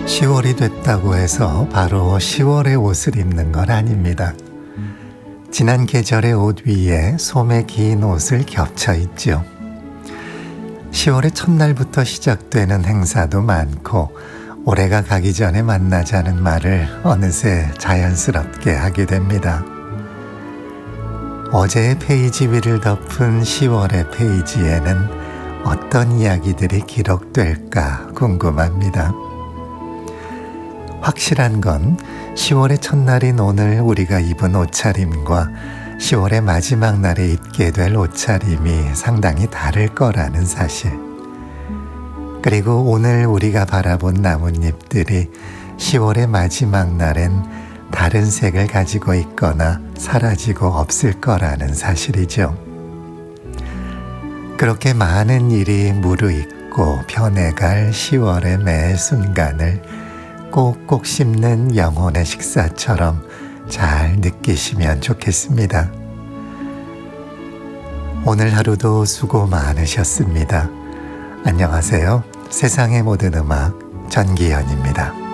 10월이 됐다고 해서 바로 10월의 옷을 입는 건 아닙니다. 지난 계절의 옷 위에 소매 긴 옷을 겹쳐 입죠. 10월의 첫날부터 시작되는 행사도 많고 올해가 가기 전에 만나자는 말을 어느새 자연스럽게 하게 됩니다. 어제의 페이지 위를 덮은 10월의 페이지에는 어떤 이야기들이 기록될까 궁금합니다. 확실한 건 10월의 첫날인 오늘 우리가 입은 옷차림과 10월의 마지막 날에 입게 될 옷차림이 상당히 다를 거라는 사실. 그리고 오늘 우리가 바라본 나뭇잎들이 10월의 마지막 날엔 다른 색을 가지고 있거나 사라지고 없을 거라는 사실이죠. 그렇게 많은 일이 무르익고 변해갈 10월의 매 순간을 꼭꼭 씹는 영혼의 식사처럼 잘 느끼시면 좋겠습니다. 오늘 하루도 수고 많으셨습니다. 안녕하세요. 세상의 모든 음악 전기현입니다.